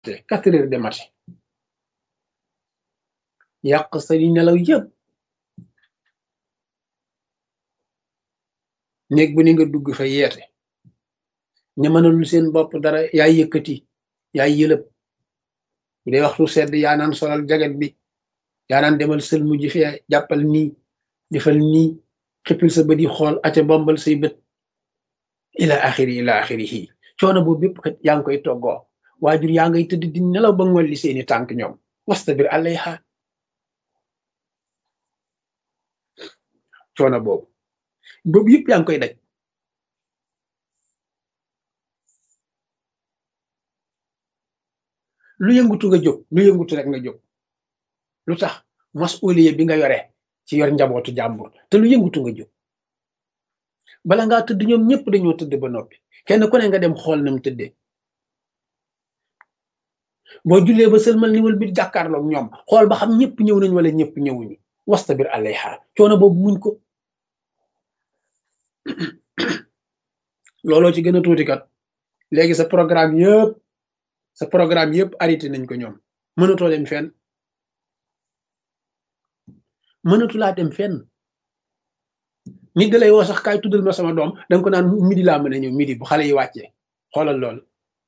4 heures de matin yàq sa nelaw yëpp néeg bu ni nga dugg fa yeete ña mënalul seen bopp dara yaay yëkkati yaay yëlëb bu dee waxtu sedd yaa naan solal jaget bi yaa naan demal sël mujj fee jàppal nii defal nii xippil sa bët yi xool aca bombal say bët ila axiri yi coono boobu bépp kat yaa ngi koy toggoo waajur yaa ngay tëdd di nelaw ba ngolli seeni tànk ñoom wastabir alayha coono boobu yëpp yaa ngi koy daj lu yëngutu nga jóg lu yëngutu rek nga jóg lu tax masuliye bi nga yore ci yor njabootu jàmbur te lu yëngutu nga jóg bala ngaa tëdd ñoom ñëpp dañoo tëdd ba noppi kenn ku ne nga dem xool na mu tëddee boo jullee ba sëlmal niwal bi jàkkaarloog ñoom xool ba xam ñëpp ñëw nañ wala ñëpp ñëwuñu wastabir alayha coono boobu muñ ko looloo ci gën a tuuti kat léegi sa programme yëpp arrêté nañ ko ñoom mënatoo dem fenn mënatulaa dem fenn nit da lay woo sax kaay tuddal ma sama doom danga ko naan midi laa mën a ñëw midi bu xale yi wàccee xoolal loolu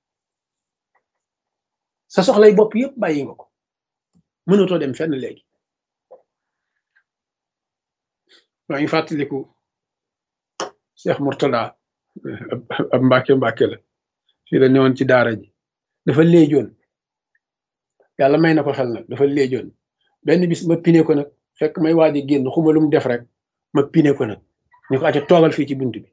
sa soxlay bopp yëpp bàyyi nga ko mënatoo dem fenn léegi maa ngi fàttaliku Cheikh Mourtada ab mbàkke la fii la ñëwoon ci daara ji dafa léejoon yàlla may na ko xel nag dafa léejoon benn bis ma pine ko nag fekk may waaji génn xuma lu mu def rek ma pine ko nag ñu ko acca toogal fii ci bunt bi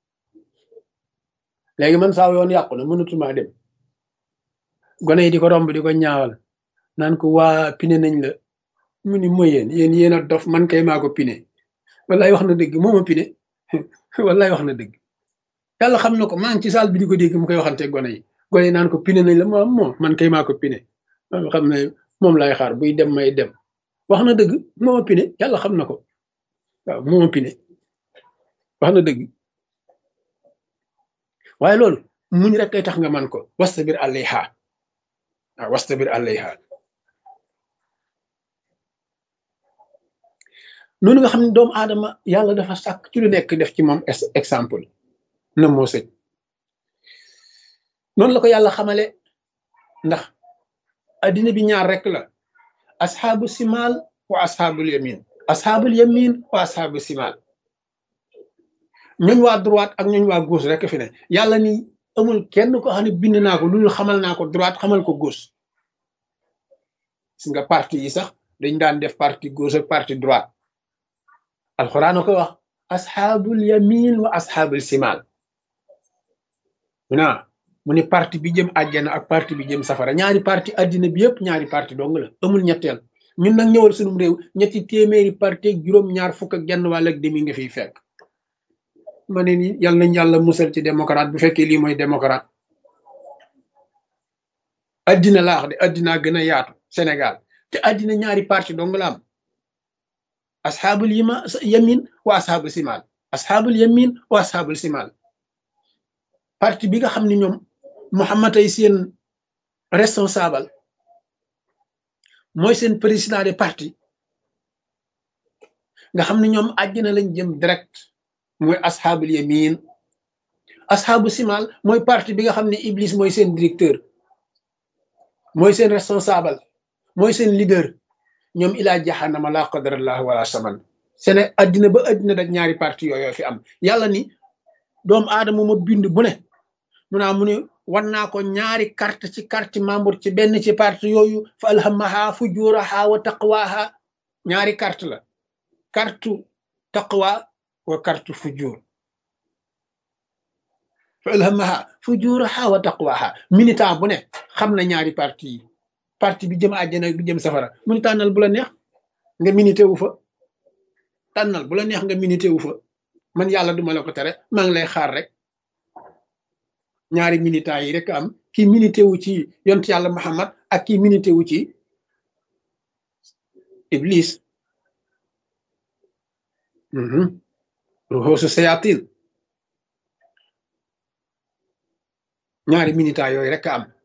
léegi man saa yoon yàqu na mënatuma dem gone yi di ko romb di ko ñaawal naan ko waa pine nañ la mu ni mooy yéen a dof man kay maa ko pine wallaay wax na dëgg mooma pine wallaay wax na dëgg yàlla xam na ko maa ngi ci saal bi di ko dégg mu koy waxante gone yi naan ko pine nañ la moom man kay maa ko pine xam ne moom lay xaar buy dem may dem wax na dëgg mooma pine yàlla xam na ko waaw mooma pine wax na dëgg waaye loolu muñ rek kay tax nga man ko wastabir alayha waaw wastabir alayha noonu nga xam ne doomu aadama yàlla dafa sàkk ci lu nekk def ci moom exemple na moo sëñ noonu la ko yàlla xamale ndax addina bi ñaar rek la asxaabu simaal wa asxaabul yamin wa asxaabu simaal ñooñ waa droite ak ñooñ waa gauche rek fi ne yàlla ni amul kenn ko xam ne bind naa ko loolu xamal naa ko droite xamal ko gauche gis nga parti yi sax dañ daan def parti gauche ak parti droite alxuraan ko wax asxaabul yamin wa asxaabul simaal mu ne parti bi jëm àjjana ak parti bi jëm safara ñaari parti addina bi yëpp ñaari parti dong la amul ñetteel ñun nag ñëwal sunum réew ñetti téeméeri parti ak juróom-ñaar fukk ak genn wàll ak demi nga fiy fekk ma ne ni yal nañ yàlla musal ci démocrate bu fekkee lii mooy démocrate addina laax de addinaa gën a yaatu Sénégal te addina ñaari parti dong la am asxaabul yamin wa asxaabul simaal asxaabul yamin wa asxaabul simaal parti bi nga xam ne ñoom Muhammad ay seen responsable mooy seen président de parti nga xam ne ñoom àjjana lañ jëm direct mooy asxaabul yamin asxaabu simaal mooy parti bi nga xam ne Iblis mooy seen directeur mooy seen responsable mooy seen leader ñoom ilaa jahannama laa qadarallah wala saman sene addina ba addina da ñaari parti yooyu fi am yàlla ni doomu aadama ma bind bu ne mu ne wan naa ko ñaari carte ci carte membre ci benn ci parti yooyu fa alhamaha fujuraha wa taqwaha ñaari carte la carte taqwa wa carte fujur fa alhamaha fujuraha wa taqwaha militant bu ne xam na ñaari parti yi parti bi jëm àjjana bi jëm safara mu ni tànnal bu la neex nga milité wu fa tànnal bu la neex nga milité wu fa man yàlla duma la ko tere maa ngi lay xaar rek ñaari militant yi rek am kii milité wu ci yont yàlla Muhammad ak kii milité wu ci Iblis ruusu sayatin ñaari militant yooyu rek am